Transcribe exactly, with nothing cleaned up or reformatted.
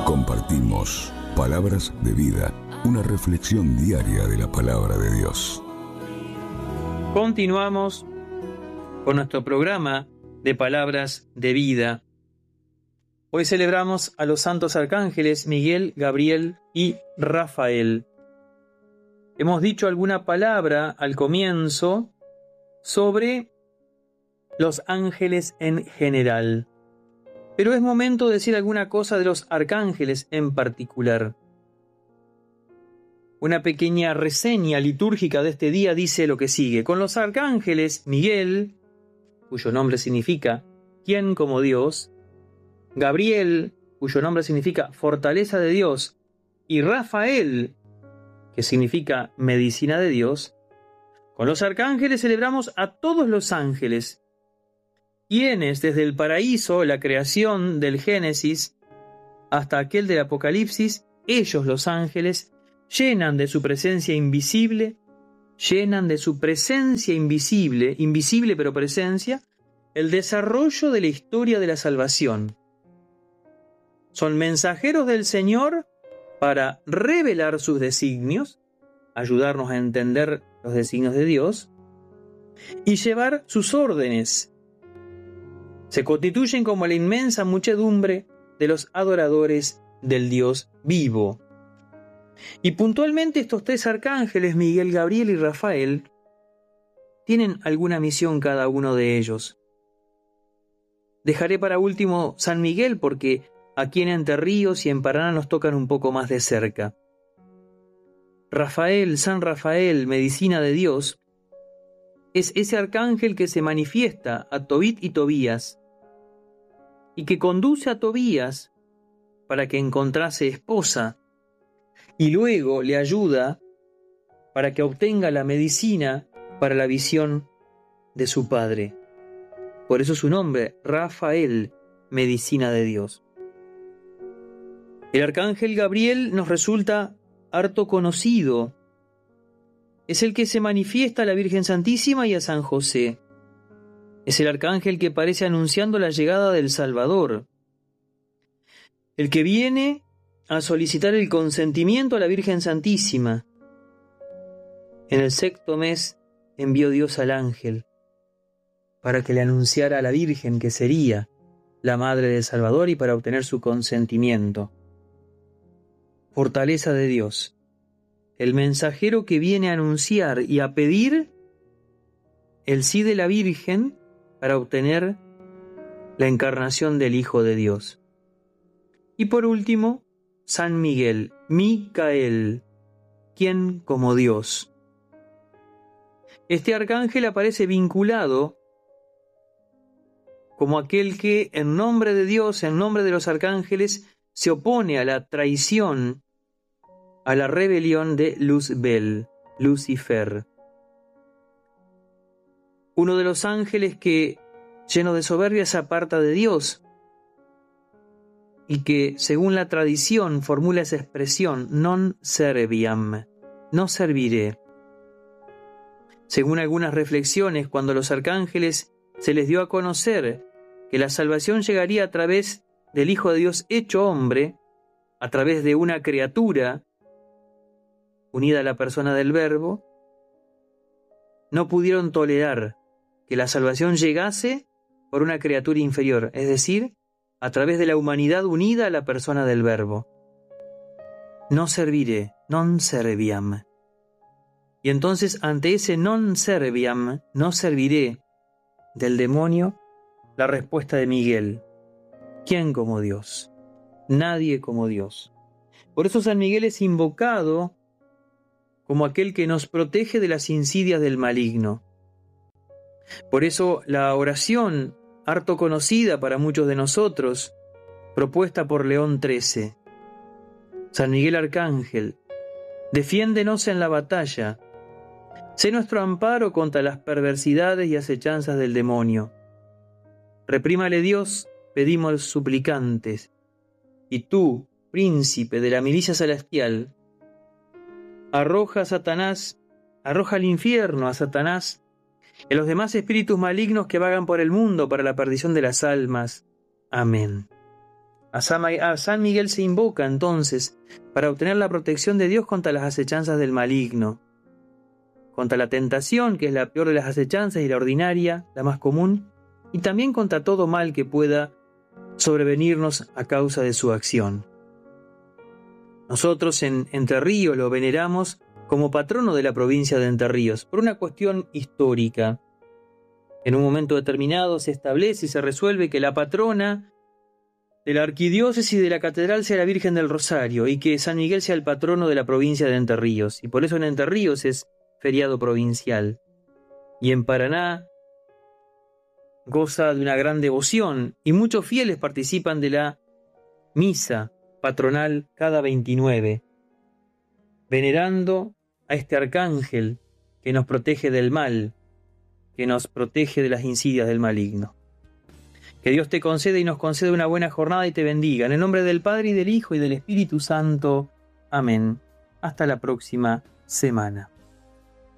Compartimos palabras de vida, una reflexión diaria de la palabra de Dios. Continuamos con nuestro programa de palabras de vida. Hoy celebramos a los santos arcángeles Miguel, Gabriel y Rafael. Hemos dicho alguna palabra al comienzo sobre los ángeles en general, pero es momento de decir alguna cosa de los arcángeles en particular. Una pequeña reseña litúrgica de este día dice lo que sigue. Con los arcángeles Miguel, cuyo nombre significa ¿quién como Dios?, Gabriel, cuyo nombre significa fortaleza de Dios, y Rafael, que significa medicina de Dios, con los arcángeles celebramos a todos los ángeles, quienes desde el paraíso, la creación del Génesis, hasta aquel del Apocalipsis, ellos los ángeles, llenan de su presencia invisible, llenan de su presencia invisible, invisible pero presencia, el desarrollo de la historia de la salvación. Son mensajeros del Señor para revelar sus designios, ayudarnos a entender los designios de Dios y llevar sus órdenes. Se constituyen como la inmensa muchedumbre de los adoradores del Dios vivo. Y puntualmente estos tres arcángeles, Miguel, Gabriel y Rafael, tienen alguna misión cada uno de ellos. Dejaré para último San Miguel porque aquí en Entre Ríos y en Paraná nos tocan un poco más de cerca. Rafael, San Rafael, medicina de Dios, es ese arcángel que se manifiesta a Tobit y Tobías y que conduce a Tobías para que encontrase esposa y luego le ayuda para que obtenga la medicina para la visión de su padre. Por eso su nombre, Rafael, medicina de Dios. El arcángel Gabriel nos resulta harto conocido. Es el que se manifiesta a la Virgen Santísima y a San José. Es el arcángel que parece anunciando la llegada del Salvador. El que viene a solicitar el consentimiento a la Virgen Santísima. En el sexto mes envió Dios al ángel para que le anunciara a la Virgen que sería la madre del Salvador y para obtener su consentimiento. Fortaleza de Dios, el mensajero que viene a anunciar y a pedir el sí de la Virgen para obtener la encarnación del Hijo de Dios. Y por último, San Miguel, Micael, ¿quién como Dios? Este arcángel aparece vinculado como aquel que en nombre de Dios, en nombre de los arcángeles, se opone a la traición, a la rebelión de Luzbel, Lucifer. Uno de los ángeles que, lleno de soberbia, se aparta de Dios y que, según la tradición, formula esa expresión, non serviam, no serviré. Según algunas reflexiones, cuando los arcángeles se les dio a conocer que la salvación llegaría a través del Hijo de Dios hecho hombre, a través de una criatura unida a la persona del Verbo, no pudieron tolerar que la salvación llegase por una criatura inferior, es decir, a través de la humanidad unida a la persona del Verbo. No serviré, non serviam. Y entonces, ante ese non serviam, no serviré, del demonio, la respuesta de Miguel: ¿quién como Dios? Nadie como Dios. Por eso San Miguel es invocado como aquel que nos protege de las insidias del maligno. Por eso la oración, harto conocida para muchos de nosotros, propuesta por León trece. San Miguel Arcángel, defiéndenos en la batalla. Sé nuestro amparo contra las perversidades y acechanzas del demonio. Reprímale Dios, pedimos suplicantes. Y tú, príncipe de la milicia celestial, arroja a Satanás, arroja al infierno a Satanás y a los demás espíritus malignos que vagan por el mundo para la perdición de las almas. Amén. A San Miguel se invoca entonces para obtener la protección de Dios contra las acechanzas del maligno, contra la tentación, que es la peor de las acechanzas y la ordinaria, la más común, y también contra todo mal que pueda sobrevenirnos a causa de su acción. Nosotros en Entre Ríos lo veneramos como patrono de la provincia de Entre Ríos, por una cuestión histórica. En un momento determinado se establece y se resuelve que la patrona de la arquidiócesis de la catedral sea la Virgen del Rosario y que San Miguel sea el patrono de la provincia de Entre Ríos. Y por eso en Entre Ríos es feriado provincial. Y en Paraná goza de una gran devoción y muchos fieles participan de la misa patronal cada veintinueve, venerando a este arcángel que nos protege del mal, que nos protege de las insidias del maligno. Que Dios te conceda y nos conceda una buena jornada y te bendiga. En el nombre del Padre, y del Hijo, y del Espíritu Santo. Amén. Hasta la próxima semana.